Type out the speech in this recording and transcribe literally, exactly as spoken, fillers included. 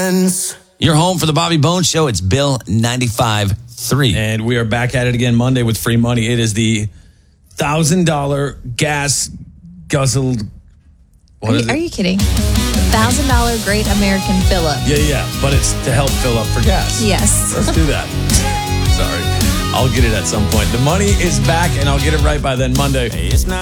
friends. You're home for the Bobby Bones Show. It's Bill ninety-five point three. And we are back at it again Monday with free money. It is the one thousand dollars gas guzzle. What Are is you, it? are you kidding? one thousand dollars Great American Fill-Up. Yeah, yeah. But it's to help fill up for gas. Yes. Let's do that. Sorry. I'll get it at some point. The money is back, and I'll get it right by then Monday. It's not